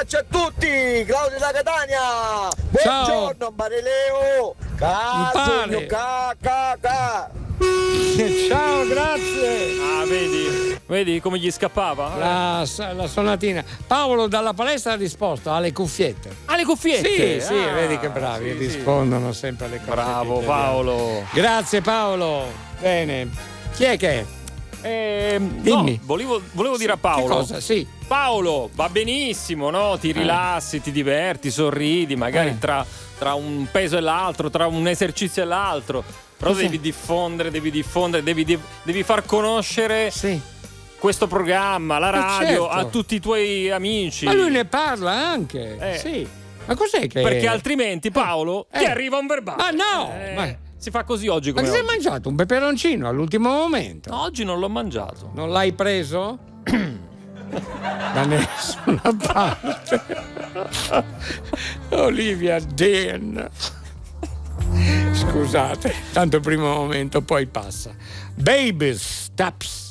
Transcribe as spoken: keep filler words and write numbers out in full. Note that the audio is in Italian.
abbraccio a tutti, Claudio da Catania. Buongiorno Marileo. Cazzo, ca ca ca. Ciao, grazie. Ah, vedi? Vedi come gli scappava? La, la sonatina. Paolo dalla palestra ha risposto alle cuffiette. Alle cuffiette? Sì, sì, ah, vedi che bravi, sì, rispondono sì. sempre alle cose. Bravo Paolo. Grazie Paolo. Bene. Chi è che è? Eh, Dimmi. No, volevo, volevo sì, dire a Paolo. Che cosa? Sì. Paolo, va benissimo, no? Ti rilassi, eh. ti diverti, sorridi, magari eh. tra, tra un peso e l'altro, tra un esercizio e l'altro. Però Cos'è? devi diffondere, devi diffondere, devi, devi far conoscere sì. questo programma, la radio, certo. a tutti i tuoi amici. Ma lui ne parla anche. Eh. Sì. Ma cos'è che. Perché altrimenti, Paolo, eh. ti arriva un verbale. Ma no! Eh. Ma... Si fa così oggi come Ma che oggi. hai mangiato? Un peperoncino all'ultimo momento? No, oggi non l'ho mangiato. Non l'hai preso? Da nessuna parte. Olivia Dean. Scusate, tanto il primo momento poi passa. Baby Steps.